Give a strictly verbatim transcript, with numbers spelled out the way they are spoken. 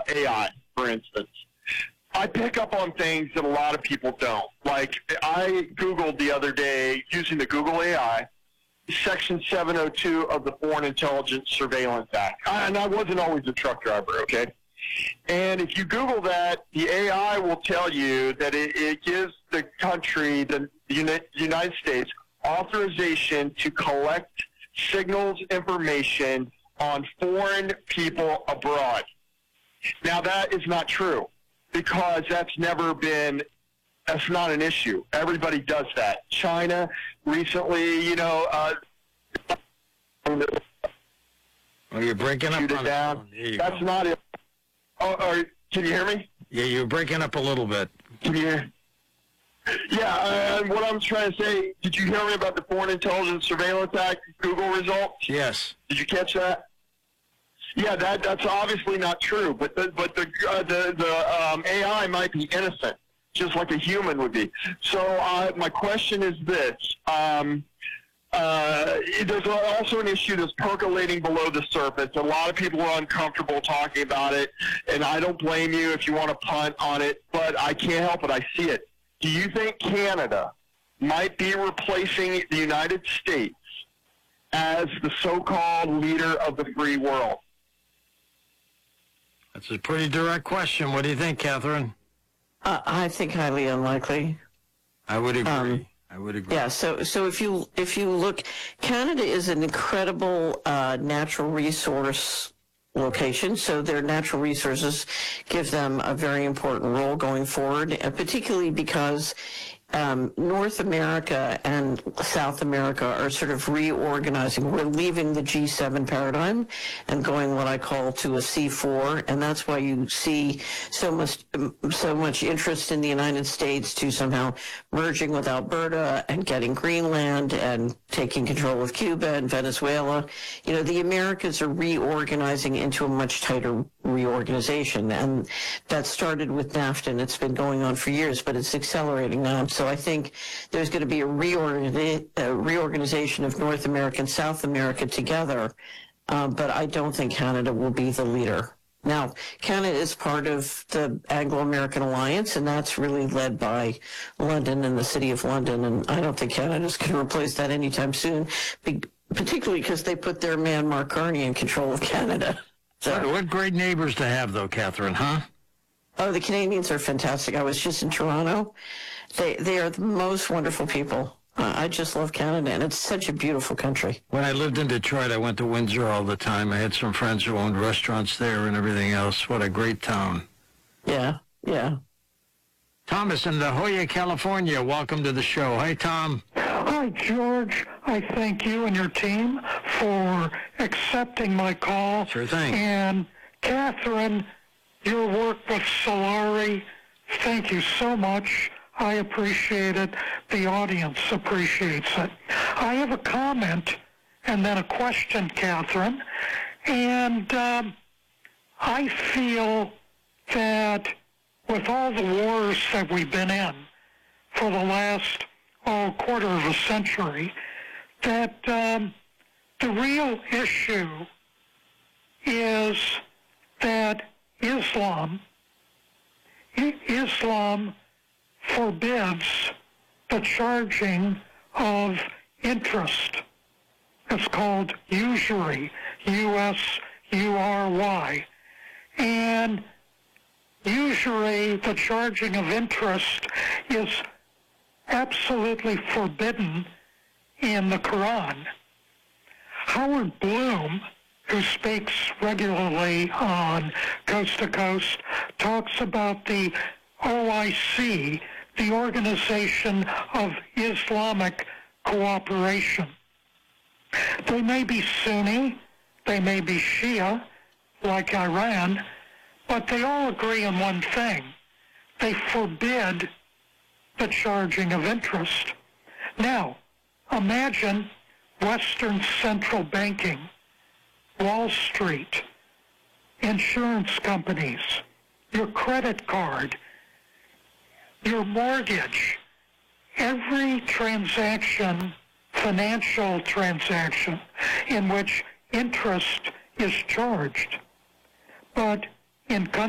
A I, for instance. I pick up on things that a lot of people don't. Like, I Googled the other day, using the Google A I, Section seven oh two of the Foreign Intelligence Surveillance Act. And I wasn't always a truck driver, okay? And if you Google that, the A I will tell you that it, it gives the country, the United States, authorization to collect signals information on foreign people abroad. Now, that is not true, because that's never been, that's not an issue. Everybody does that. China recently, you know, uh, well, you're breaking up shoot on it down. You that's go. not it. Oh, or, can you hear me? Yeah, you're breaking up a little bit. Can you hear? Yeah, uh, what I'm trying to say, did you hear me about the Foreign Intelligence Surveillance Act Google results? Yes. Did you catch that? Yeah, that that's obviously not true, but the but the uh, the the um, A I might be innocent, just like a human would be. So uh, my question is this: um, uh, there's also an issue that's percolating below the surface. A lot of people are uncomfortable talking about it, and I don't blame you if you want to punt on it, but I can't help it. I see it. Do you think Canada might be replacing the United States as the so-called leader of the free world? That's a pretty direct question. What do you think, Catherine? Uh, I think highly unlikely. I would agree. Um, I would agree. Yeah. So, so if you if you look, Canada is an incredible uh, natural resource location. So their natural resources give them a very important role going forward, and particularly because um, North America and South America are sort of reorganizing. We're leaving the G seven paradigm and going what I call to a C four, and that's why you see so much so much interest in the United States to somehow merging with Alberta and getting Greenland and taking control of Cuba and Venezuela. You know, the Americas are reorganizing into a much tighter reorganization, and that started with NAFTA, and it's been going on for years, but it's accelerating now. So I think there's going to be a, reorganiza- a reorganization of North America and South America together, uh, but I don't think Canada will be the leader. Now, Canada is part of the Anglo-American Alliance, and that's really led by London and the City of London, and I don't think Canada's going to replace that anytime soon, particularly because they put their man Mark Carney in control of Canada. So, what, what great neighbors to have, though, Catherine, huh? Oh, the Canadians are fantastic. I was just in Toronto. They they are the most wonderful people. Uh, I just love Canada, and it's such a beautiful country. When I lived in Detroit, I went to Windsor all the time. I had some friends who owned restaurants there and everything else. What a great town. Yeah, yeah. Thomas in La Jolla, California. Welcome to the show. Hey, Tom. Hi, George. I thank you and your team for accepting my call. Sure thing. And Catherine, your work with Solari, thank you so much. I appreciate it. The audience appreciates it. I have a comment and then a question, Catherine. And um, I feel that with all the wars that we've been in for the last oh, quarter of a century, that um, the real issue is that Islam, Islam forbids the charging of interest. It's called usury, U S U R Y. And usury, the charging of interest, is absolutely forbidden in the Quran. Howard Bloom, who speaks regularly on Coast to Coast, talks about the O I C, the Organization of Islamic Cooperation. They may be Sunni, they may be Shia, like Iran, but they all agree on one thing. They forbid the charging of interest. Now, imagine Western central banking, Wall Street, insurance companies, your credit card, your mortgage, every transaction, financial transaction in which interest is charged. But in countries